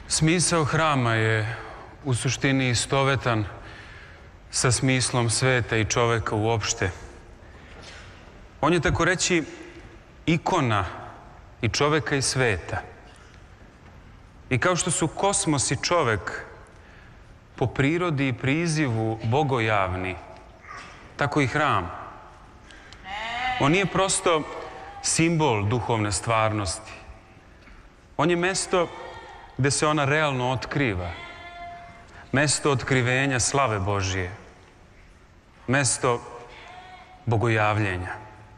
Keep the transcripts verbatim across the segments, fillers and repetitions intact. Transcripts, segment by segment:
Smisao hrama je u suštini istovetan sa smislom sveta i čoveka uopšte. On je tako reći ikona i čoveka i sveta. I kao što su kosmos i čovek po prirodi i prizivu bogojavni, tako i hram. On nije prosto simbol duhovne stvarnosti. On je mesto gde se ona realno otkriva. Mesto otkrivenja slave Božije. Mesto bogojavljenja.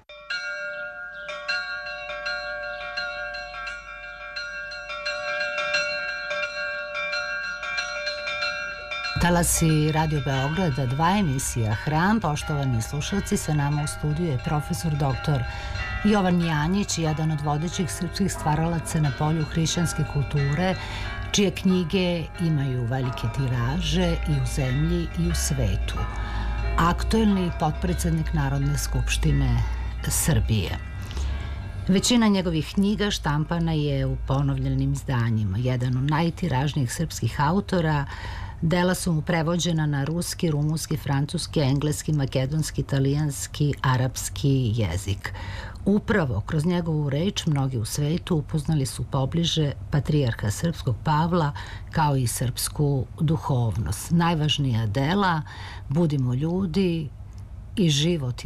Talasi Radio Beograda, dva emisija Hram. Poštovani slušalci, sa nama u studiju je profesor doktor Jovan Janjić, jedan od vodećih srpskih stvaralaca na polju hrišćanske kulture, čije knjige imaju velike tiraže i u zemlji i u svetu. Aktuelni potpredsednik Narodne skupštine Srbije. Većina njegovih knjiga štampana je u ponovljenim izdanjima. Jedan od najtiražnijih srpskih autora. Dela su mu prevođena na ruski, rumunski, francuski, engleski, makedonski, italijanski, arapski jezik. Upravo kroz njegovu reč mnogi u svetu upoznali su pobliže patrijarha srpskog Pavla kao i srpsku duhovnost. Najvažnija dela Budimo ljudi i Život